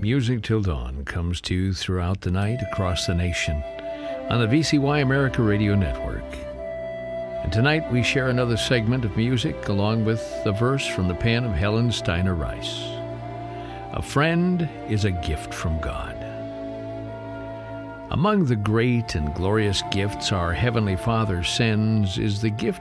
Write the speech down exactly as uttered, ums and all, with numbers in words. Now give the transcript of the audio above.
Music Till Dawn comes to you throughout the night across the nation on the V C Y America Radio Network. And tonight we share another segment of music along with a verse from the pen of Helen Steiner Rice. A friend is a gift from God. Among the great and glorious gifts our Heavenly Father sends is the gift